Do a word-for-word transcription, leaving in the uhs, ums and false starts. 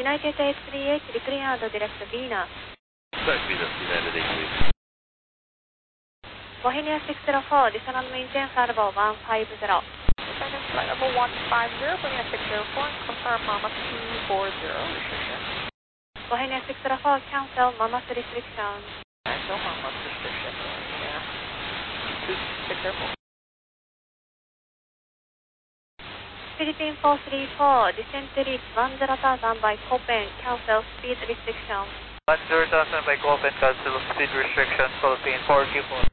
United H three H, declared direct Vienna. Sorry, United H three H. Bohemia six zero four, additional maintain flight level one five zero. Descendant flight level one five zero, Bohemia six zero four, confirm Mama two four zero, restriction. Bohemia six zero four, cancel Mama's restriction. Cancel Mama's restriction, yeah. six zero four. Philippine four three four, descent to reach one zero thousand by Copen, cancel speed restriction. one zero thousand by Copen, cancel speed restriction, Philippine four Q four.